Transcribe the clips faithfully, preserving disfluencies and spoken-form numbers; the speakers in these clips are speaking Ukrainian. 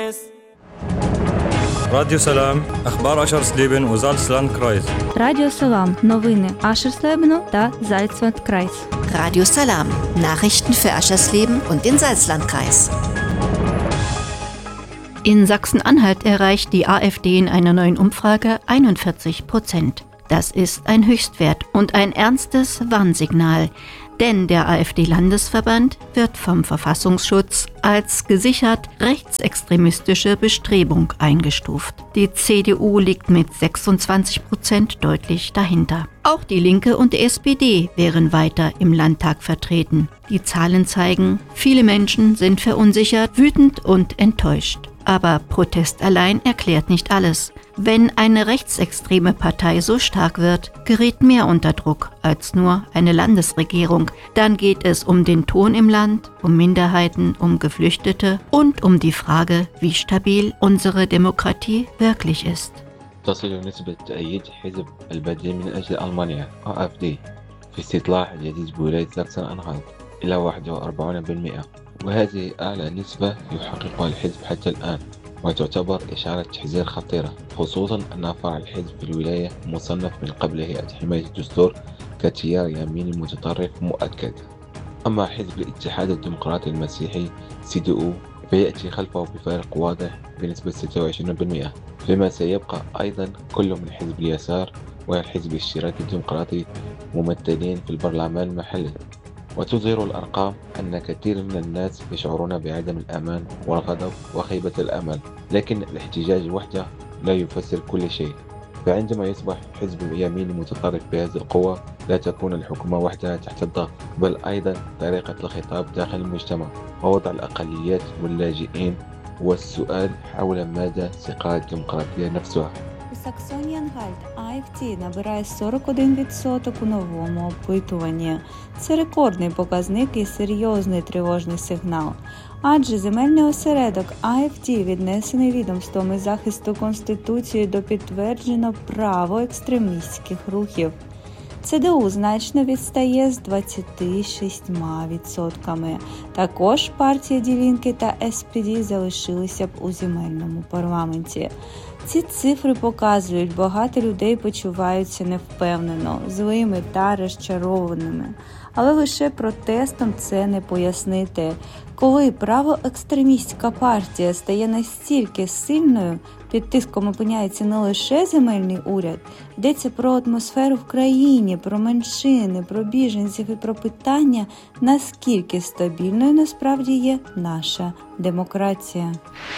كرايس. راديو سلام أخبار Aschers-Leben و Salzland-Kreis. Радіо Салам. Новини Aschers-Leben та Salzland-Kreis. Radio Salam. Nachrichten für Aschers-Leben und den Salzlandkreis. In Sachsen-Anhalt erreicht die AfD in einer neuen Umfrage einundvierzig Prozent. Das ist ein Höchstwert und ein ernstes Warnsignal. Denn der AfD-Landesverband wird vom Verfassungsschutz als gesichert rechtsextremistische Bestrebung eingestuft. Die C D U liegt mit sechsundzwanzig Prozent deutlich dahinter. Auch die Linke und die S P D wären weiter im Landtag vertreten. Die Zahlen zeigen, viele Menschen sind verunsichert, wütend und enttäuscht. Aber Protest allein erklärt nicht alles. Wenn eine rechtsextreme Partei so stark wird, gerät mehr unter Druck als nur eine Landesregierung. Dann geht es um den Ton im Land, um Minderheiten, um Geflüchtete und um die Frage, wie stabil unsere Demokratie wirklich ist. تصل نسبة تأييد حزب البديل من أجل ألمانيا A F D في استطلاع جديد بولاية ساكسن-أنهالت إلى واحد وأربعين بالمئة، وهذه أعلى نسبة يحققها الحزب حتى الآن، وتعتبر إشارة تحذير خطيرة، خصوصا أن فرع الحزب في الولاية مصنف من قبل هيئة حماية الدستور كتيار يميني متطرف مؤكد. أما حزب الاتحاد الديمقراطي المسيحي سي دي أو فيأتي خلفه بفارق واضح بنسبة ستة وعشرين بالمئة، فيما سيبقى أيضا كل من حزب اليسار والحزب الاشتراكي الديمقراطي ممثلين في البرلمان المحلي. وتظهر الأرقام أن كثير من الناس يشعرون بعدم الأمان والغضب وخيبة الأمل، لكن الاحتجاج وحده لا يفسر كل شيء. فعندما يصبح حزب يميني متطرف بهذه القوة، لا تكون الحكومة وحدها تحت الضغط، بل أيضا طريقة الخطاب داخل المجتمع ووضع الأقليات واللاجئين والسؤال حول مدى استقرار الديمقراطية نفسها. У Саксоні-Анхальт А Ф Д набирає сорок один відсоток у новому опитуванні. Це рекордний показник і серйозний тривожний сигнал. Адже земельний осередок А Ф Д віднесений відомством із захисту Конституції до підтверджено право екстремістських рухів. Це Де У значно відстає з двадцять шість відсотками. Також партія Die Linke та С П Д залишилися б у земельному парламенті. Ці цифри показують, багато людей почуваються невпевнено, злими та розчарованими. Але лише протестом це не пояснити. Коли правоекстремістська партія стає настільки сильною, під тиском опиняється не лише земельний уряд, йдеться про атмосферу в країні, про меншини, про біженців і про питання, наскільки стабільною насправді є наша демократія.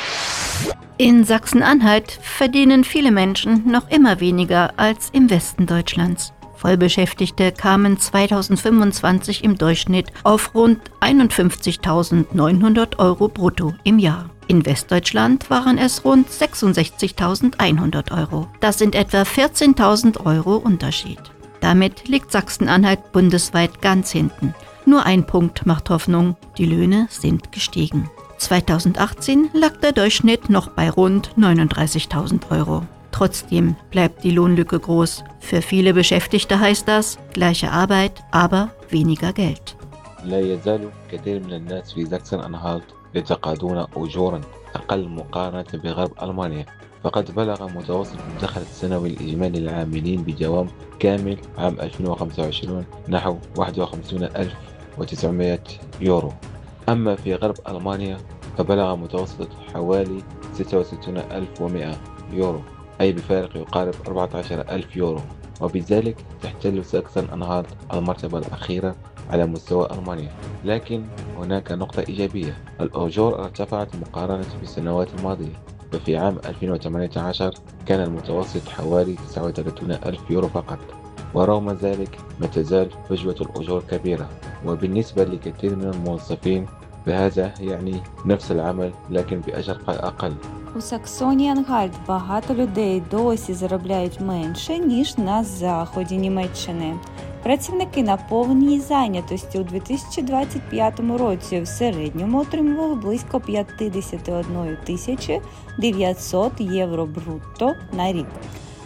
In Sachsen-Anhalt verdienen viele Menschen noch immer weniger als im Westen Deutschlands. Vollbeschäftigte kamen zweitausendfünfundzwanzig im Durchschnitt auf rund einundfünfzigtausendneunhundert Euro brutto im Jahr. In Westdeutschland waren es rund sechsundsechzigtausendeinhundert Euro. Das sind etwa vierzehntausend Euro Unterschied. Damit liegt Sachsen-Anhalt bundesweit ganz hinten. Nur ein Punkt macht Hoffnung: die Löhne sind gestiegen. zweitausendachtzehn lag der Durchschnitt noch bei rund neununddreißigtausend Euro. Trotzdem bleibt die Lohnlücke groß. Für viele Beschäftigte heißt das gleiche Arbeit, aber weniger Geld. لا يزال كثير من الناس في ساكسن-أنهالت يتقاضون أجورا أقل مقارنة بغرب ألمانيا، فقد بلغ متوسط الدخل السنوي الإجمالي للعاملين بدوام كامل عام ألفين وخمسة وعشرين نحو واحد وخمسين ألف وتسعمائة يورو. أما في غرب ألمانيا فبلغ متوسط حوالي ستة وستين ألف ومئة يورو، أي بفارق يقارب أربعة عشر ألف يورو، وبذلك تحتل ساكسن-أنهالت المرتبة الأخيرة على مستوى ألمانيا. لكن هناك نقطة إيجابية: الأجور ارتفعت مقارنة بالسنوات الماضية، ففي عام ألفين وثمانية عشر كان المتوسط حوالي تسعة وثلاثين ألف يورو فقط. ورغم ذلك ما تزال فجوة الأجور كبيرة، وبالنسبة لكثير من الموظفين فهذا يعني نفس العمل لكن بأجر أقل. У Саксоні-Анхальт багато людей досі заробляють менше, ніж на заході Німеччини. Працівники на повній зайнятості у дві тисячі двадцять п'ятому році в середньому отримували близько п'ятдесят одна тисяча дев'ятсот євро брутто на рік.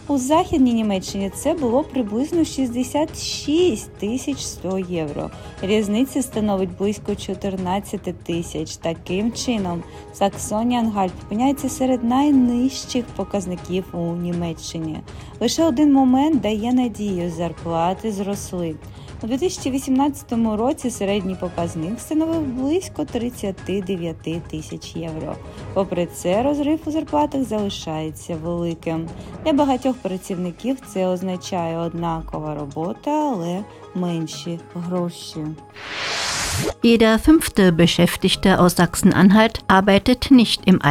У Західній Німеччині це було приблизно шістдесят шість тисяч сто євро. Різниця становить близько чотирнадцять тисяч. Таким чином, Саксонія-Анхальт опиняється серед найнижчих показників у Німеччині. Лише один момент дає надію – зарплати зросли. У дві тисячі вісімнадцятому році середній показник становив близько тридцять дев'ять тисяч євро. Попри це, розрив у зарплатах залишається великим. Для багатьох працівників це означає однакова робота, але менші гроші. Jeder fünfte Beschäftigte aus Sachsen-Anhalt arbeitet nicht im